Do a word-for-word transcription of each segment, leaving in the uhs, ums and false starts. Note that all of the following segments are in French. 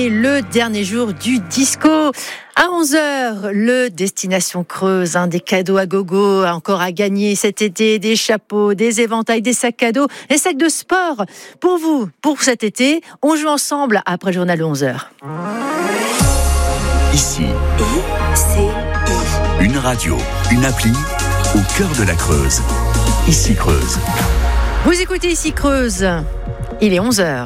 Le dernier jour du disco. À onze heures, le Destination Creuse, hein, des cadeaux à gogo, encore à gagner cet été, des chapeaux, des éventails, des sacs cadeaux, des sacs de sport. Pour vous, pour cet été, on joue ensemble après le journal de onze heures. Ici, I C I. Une radio, une appli, au cœur de la Creuse. Ici Creuse. Vous écoutez Ici Creuse, il est onze heures.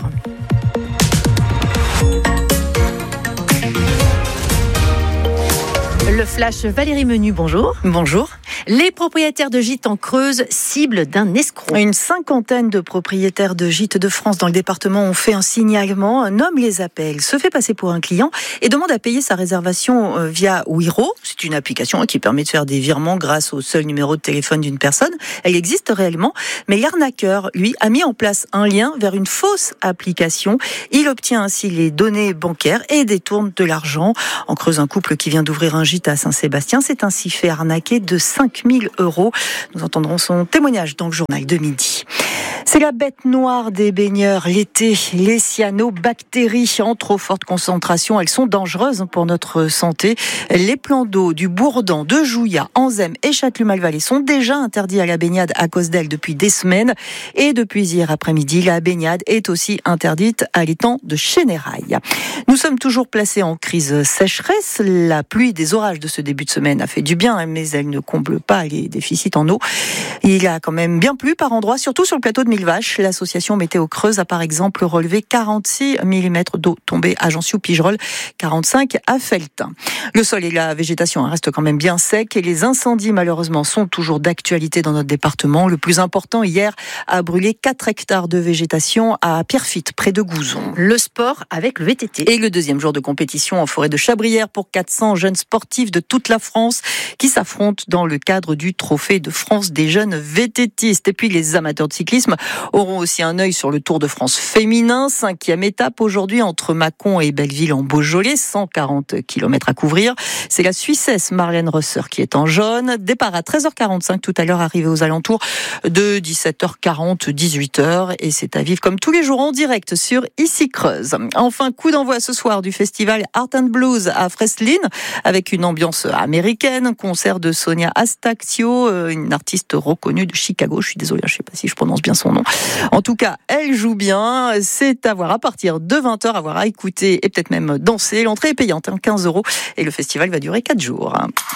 Le flash Valérie Menu, bonjour. Bonjour. Les propriétaires de gîtes en Creuse cible d'un escroc. Une cinquantaine de propriétaires de gîtes de France dans le département ont fait un signalement. Un homme les appelle, se fait passer pour un client et demande à payer sa réservation via Wero. C'est une application qui permet de faire des virements grâce au seul numéro de téléphone d'une personne. Elle existe réellement, mais l'arnaqueur, lui, a mis en place un lien vers une fausse application. Il obtient ainsi les données bancaires et détourne de l'argent. En Creuse, un couple qui vient d'ouvrir un gîte à Saint-Sébastien s'est ainsi fait arnaquer de cinq mille euros. Nous entendrons son témoignage dans le journal de midi. C'est la bête noire des baigneurs l'été. Les cyanobactéries en trop forte concentration, elles sont dangereuses pour notre santé. Les plans d'eau du Bourdan, de Jouillat, Anzem et Châteloup-Malvalais sont déjà interdits à la baignade à cause d'elles depuis des semaines. Et depuis hier après-midi, la baignade est aussi interdite à l'étang de Chénérail. Nous sommes toujours placés en crise sécheresse. La pluie des orages de ce début de semaine a fait du bien, mais elle ne comble pas les déficits en eau. Il a quand même bien plu par endroits, surtout sur le plateau de Millevaches. L'association Météo Creuse a par exemple relevé quarante-six millimètres d'eau tombée à Jansiou-Pigerolles, quarante-cinq à Felletin. Le sol et la végétation restent quand même bien secs et les incendies malheureusement sont toujours d'actualité dans notre département. Le plus important hier a brûlé quatre hectares de végétation à Pierrefitte, près de Gouzon. Le sport avec le V T T. Et le deuxième jour de compétition en forêt de Chabrières pour quatre cents jeunes sportifs de toute la France qui s'affrontent dans le cadre du Trophée de France des jeunes vététistes. Et puis les amateurs de cyclisme auront aussi un œil sur le Tour de France féminin. Cinquième étape aujourd'hui entre Mâcon et Belleville en Beaujolais, cent quarante kilomètres à couvrir. C'est la Suissesse Marlène Rosser qui est en jaune. Départ à treize heures quarante-cinq tout à l'heure, arrivé aux alentours de dix-sept heures quarante, dix-huit heures. Et c'est à vivre comme tous les jours en direct sur Ici Creuse. Enfin, coup d'envoi ce soir du festival Art and Blues à Freslin avec une ambiance américaine. Concert de Sonia Astacio, une artiste reconnue de Chicago. Je suis désolée, je ne sais pas si je prononce bien son nom. En tout cas, elle joue bien. C'est à voir à partir de vingt heures, à voir à écouter et peut-être même danser. L'entrée est payante, hein, quinze euros. Et le festival va durer quatre jours.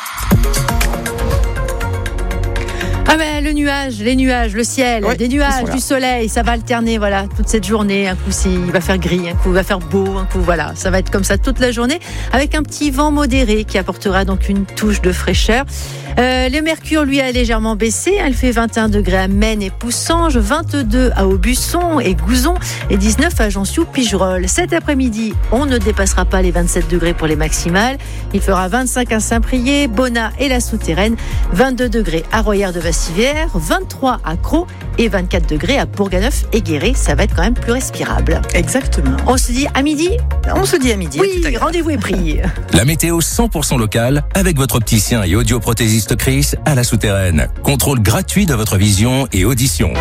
Ah ben le nuage, les nuages, le ciel, oui, des nuages, du soleil, ça va alterner voilà toute cette journée. Un coup c'est, il va faire gris, un coup il va faire beau, un coup voilà, ça va être comme ça toute la journée avec un petit vent modéré qui apportera donc une touche de fraîcheur. Euh, le mercure lui a légèrement baissé, elle fait vingt et un degrés à Maine et Poussange, vingt-deux à Aubusson et Gouzon et dix-neuf à Jansiou-Pigerolles. Cet après-midi, on ne dépassera pas les vingt-sept degrés pour les maximales. Il fera vingt-cinq à Saint-Priest, Bonnat et la Souterraine, vingt-deux degrés à Royère-de-Vassivière, vingt-trois à Crau et vingt-quatre degrés à Bourganeuf et Guéret. Ça va être quand même plus respirable. Exactement. On se dit à midi ? On se dit à midi. Oui, rendez-vous est pris. La météo cent pour cent locale avec votre opticien et audioprothésiste Chris à la Souterraine. Contrôle gratuit de votre vision et audition.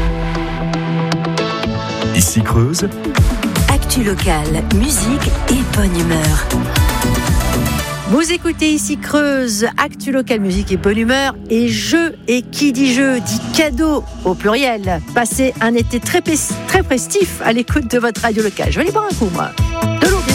Ici Creuse. Actu locale, musique et bonne humeur. Vous écoutez Ici Creuse, actu local, musique et bonne humeur, et jeu, et qui dit jeu dit cadeau au pluriel. Passez un été très, très festif à l'écoute de votre radio locale. Je vais aller boire un coup, moi.